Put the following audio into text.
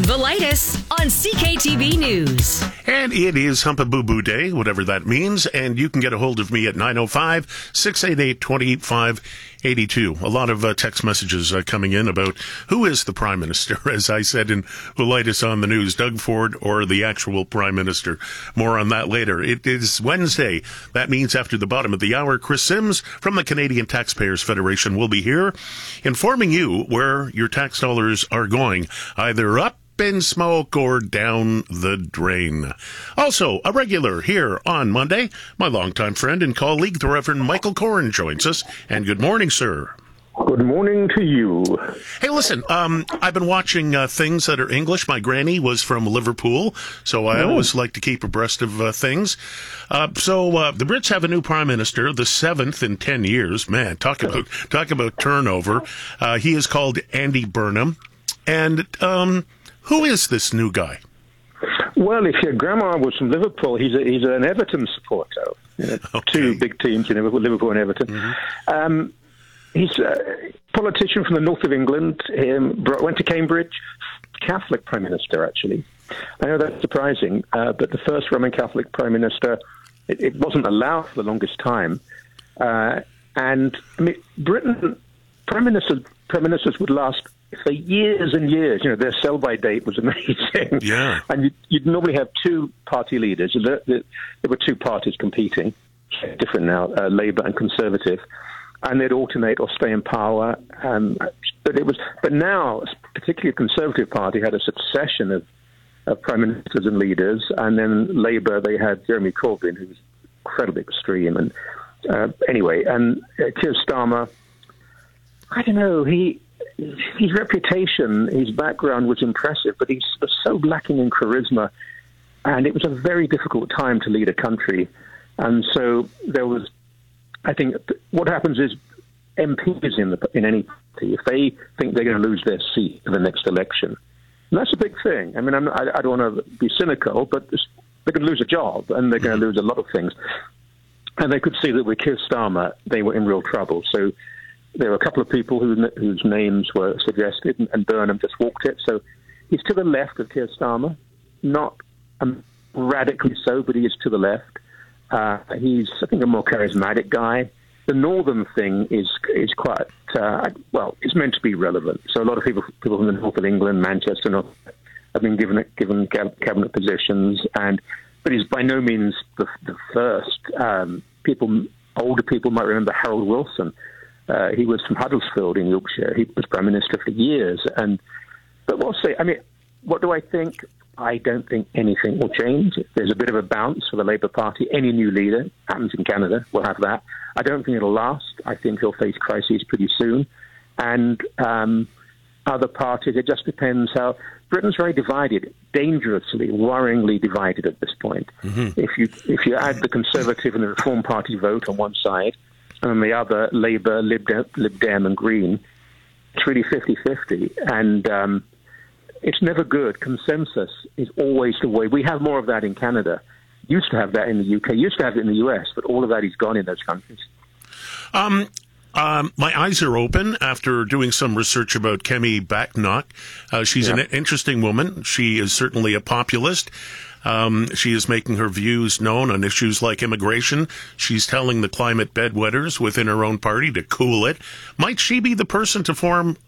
Velitis on CKTV News. And it is Humpaboo Day, whatever that means, and you can get a hold of me at 905-688-2582. A lot of text messages coming in about who is the Prime Minister, as I said in Velitis on the News, Doug Ford or the actual Prime Minister. More on that later. It is Wednesday. That means after the bottom of the hour, Chris Sims from the Canadian Taxpayers Federation will be here, informing you where your tax dollars are going, either up in smoke or down the drain. Also, a regular here on Monday, my longtime friend and colleague, the Reverend Michael Corrin, joins us. And good morning, sir. Good morning to you. Hey, listen, I've been watching things that are English. My granny was from Liverpool, so I always like to keep abreast of things. So the Brits have a new prime minister, the 7th in 10 years. Man, talk about turnover. He is called Andy Burnham. And who is this new guy? Well, if your grandma was from Liverpool, he's an Everton supporter. Two big teams, Liverpool and Everton. Mm-hmm. He's a politician from the north of England. Went to Cambridge. Catholic prime minister, actually. I know that's surprising, but the first Roman Catholic prime minister, it wasn't allowed for the longest time. And I mean, Britain, prime ministers would last for years and years. You know, their sell-by date was amazing. Yeah. And you'd normally have two party leaders. There were two parties competing, different now, Labour and Conservative, and they'd alternate or stay in power. But now, particularly the Conservative Party had a succession of prime ministers and leaders, and then Labour, they had Jeremy Corbyn, who was incredibly extreme. And anyway, and Keir Starmer, I don't know, his reputation, his background was impressive, but he's so lacking in charisma, and it was a very difficult time to lead a country. And so there was, I think, what happens is MPs in any party, if they think they're going to lose their seat in the next election, and that's a big thing. I mean, I don't want to be cynical, but they're going to lose a job, and they're going to lose a lot of things. And they could see that with Keir Starmer, they were in real trouble. So there were a couple of people whose names were suggested, and Burnham just walked it. So he's to the left of Keir Starmer, not radically so, but he is to the left. He's, I think, a more charismatic guy. The northern thing is quite, it's meant to be relevant. So a lot of people from the north of England, Manchester, have been given cabinet positions, but he's by no means the first. Older people might remember Harold Wilson. He was from Huddersfield in Yorkshire. He was prime minister for years. But we'll see. I mean, what do I think? I don't think anything will change. There's a bit of a bounce for the Labour Party. Any new leader, happens in Canada, will have that. I don't think it'll last. I think he'll face crises pretty soon. And other parties, it just depends how. Britain's very divided, dangerously, worryingly divided at this point. Mm-hmm. If you add the Conservative and the Reform Party vote on one side, and on the other, Labour, Lib Dem and Green, it's really 50-50. And it's never good. Consensus is always the way. We have more of that in Canada. Used to have that in the UK. Used to have it in the US, but all of that is gone in those countries. My eyes are open after doing some research about Kemi Badenoch. She's an interesting woman. She is certainly a populist. She is making her views known on issues like immigration. She's telling the climate bedwetters within her own party to cool it. Might she be the person to form